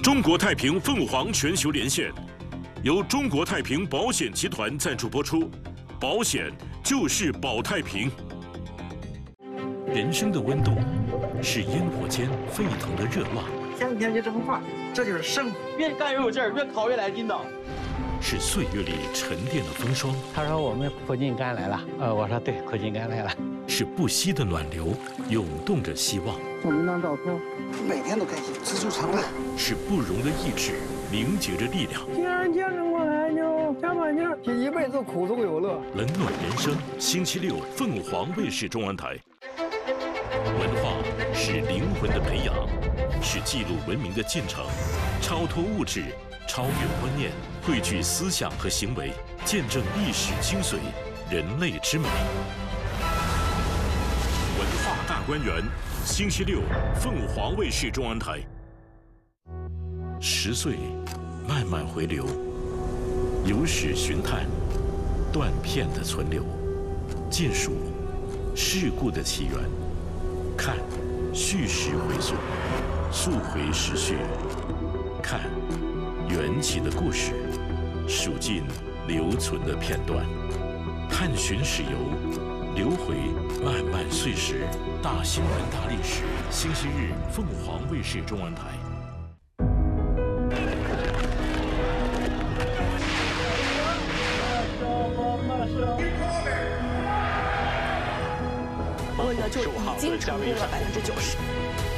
中国太平凤凰全球连线，由中国太平保险集团赞助播出，保险就是保太平。人生的温度是烟火间沸腾的热浪， 天天就这么画，这就是生活。 越干越有劲儿，越烤越来劲道。 是岁月里沉淀的风霜。 他说我们苦尽甘来了，我说对，苦尽甘来了。 是不息的暖流，涌动着希望。 送您张照片，每天都开心，知足常乐。 是不容的意志，凝结着力量。 既然坚持过来，就加把劲儿，一辈子苦中有乐。 冷暖人生，星期六凤凰卫视中文台。文化是灵魂的培养，是记录文明的进程，超脱物质，超越观念，汇聚思想和行为，见证历史精髓，人类之美。文化大观园，星期六凤凰卫视中文台。10岁，慢慢回流，由史寻探，断片的存留，尽数事故的起源。看，叙事回溯，溯回时序；看，缘起的故事，数尽留存的片段。探寻史游，流回漫漫岁时。大新闻大历史，星期日凤凰卫视中文台。 我呢就已经成功了90%。